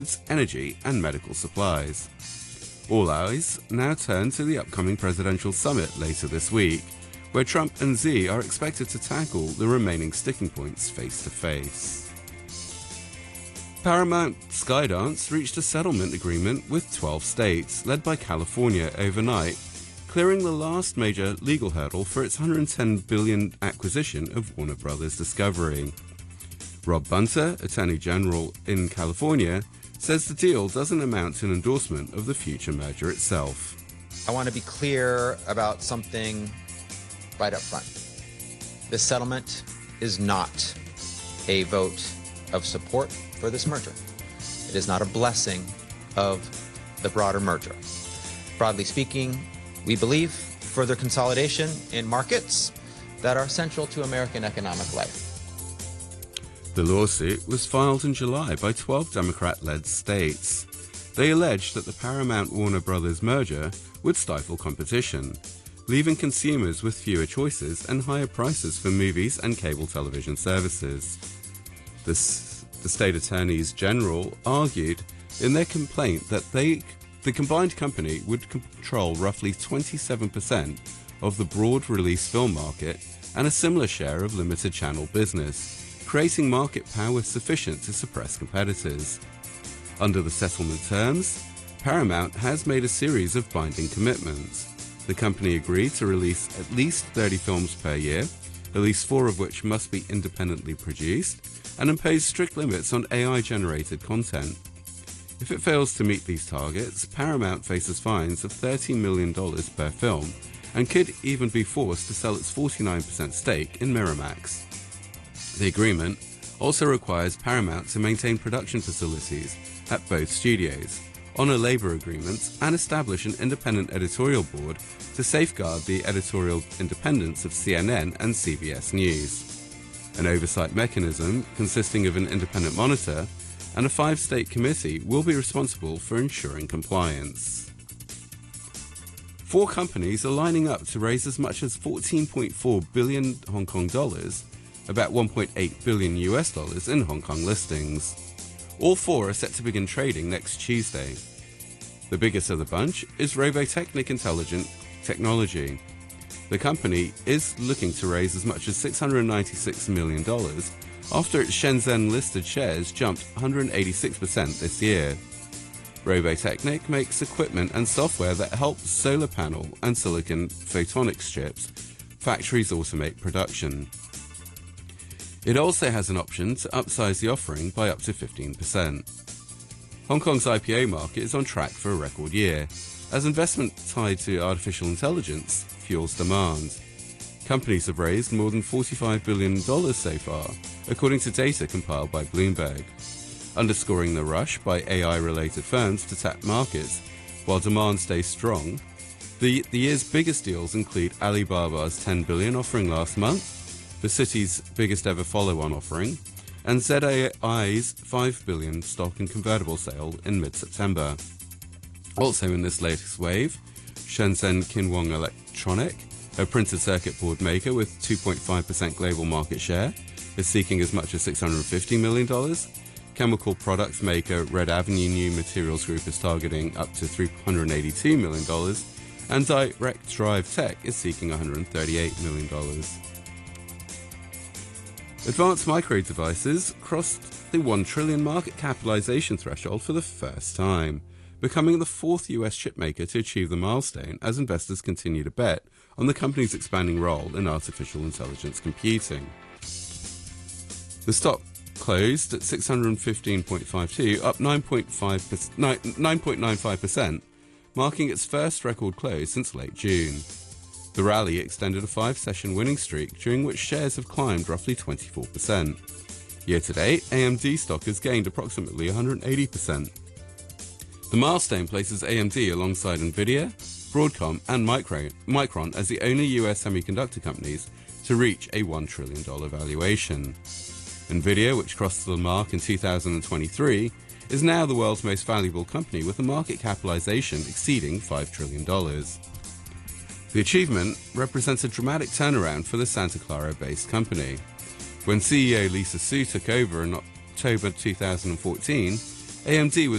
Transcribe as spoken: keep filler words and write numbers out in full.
energy, and medical supplies. All eyes now turn to the upcoming presidential summit later this week, where Trump and Xi are expected to tackle the remaining sticking points face to face. Paramount Skydance reached a settlement agreement with twelve states, led by California, overnight, clearing the last major legal hurdle for its one hundred ten billion dollars acquisition of Warner Brothers Discovery. Rob Bunter, Attorney General in California, says the deal doesn't amount to an endorsement of the future merger itself. I want to be clear about something right up front. This settlement is not a vote of support for this merger. It is not a blessing of the broader merger. Broadly speaking, we believe further consolidation in markets that are central to American economic life. The lawsuit was filed in July by twelve Democrat-led states. They alleged that the Paramount-Warner Brothers merger would stifle competition, leaving consumers with fewer choices and higher prices for movies and cable television services. This, the state attorneys general argued in their complaint that they, the combined company would control roughly twenty-seven percent of the broad release film market and a similar share of limited channel business, creating market power sufficient to suppress competitors. Under the settlement terms, Paramount has made a series of binding commitments. The company agreed to release at least thirty films per year, at least four of which must be independently produced, and impose strict limits on A I-generated content. If it fails to meet these targets, Paramount faces fines of thirteen million dollars per film and could even be forced to sell its forty-nine percent stake in Miramax. The agreement also requires Paramount to maintain production facilities at both studios, honour labour agreements, and establish an independent editorial board to safeguard the editorial independence of C N N and C B S News. An oversight mechanism consisting of an independent monitor and a five-state committee will be responsible for ensuring compliance. Four companies are lining up to raise as much as fourteen point four billion Hong Kong dollars, about one point eight billion U S dollars in Hong Kong listings. All four are set to begin trading next Tuesday. The biggest of the bunch is Robotechnic Intelligent Technology. The company is looking to raise as much as six hundred ninety-six million dollars after its Shenzhen-listed shares jumped one hundred eighty-six percent this year. Robotechnic makes equipment and software that helps solar panel and silicon photonics chips factories automate production. It also has an option to upsize the offering by up to fifteen percent. Hong Kong's I P O market is on track for a record year, as investment tied to artificial intelligence fuels demand. Companies have raised more than forty-five billion dollars so far, according to data compiled by Bloomberg, underscoring the rush by A I-related firms to tap markets while demand stays strong. The, the year's biggest deals include Alibaba's ten billion dollars offering last month, the city's biggest ever follow-on offering, and Z A I's five billion dollars stock and convertible sale in mid-September. Also in this latest wave, Shenzhen Qinhuang Electronic, a printed circuit board maker with two point five percent global market share, is seeking as much as six hundred fifty million dollars. Chemical products maker Red Avenue New Materials Group is targeting up to three hundred eighty-two million dollars, and Direct Drive Tech is seeking one hundred thirty-eight million dollars. Advanced Micro Devices crossed the one trillion market capitalization threshold for the first time, becoming the fourth U S chipmaker to achieve the milestone as investors continue to bet on the company's expanding role in artificial intelligence computing. The stock closed at six hundred fifteen point five two, up nine point nine five percent, marking its first record close since late June. The rally extended a five-session winning streak, during which shares have climbed roughly twenty-four percent. Year-to-date, A M D stock has gained approximately one hundred eighty percent. The milestone places A M D alongside Nvidia, Broadcom and Micron as the only U S semiconductor companies to reach a one trillion dollars valuation. Nvidia, which crossed the mark in two thousand twenty-three, is now the world's most valuable company with a market capitalization exceeding five trillion dollars. The achievement represents a dramatic turnaround for the Santa Clara-based company. When C E O Lisa Su took over in October two thousand fourteen, A M D was